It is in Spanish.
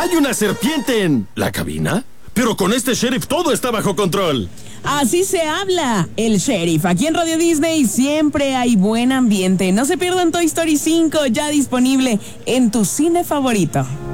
¡Hay una serpiente en la cabina! Pero con este sheriff todo está bajo control. Así se habla el sheriff. Aquí en Radio Disney siempre hay buen ambiente. No se pierdan Toy Story 5, ya disponible en tu cine favorito.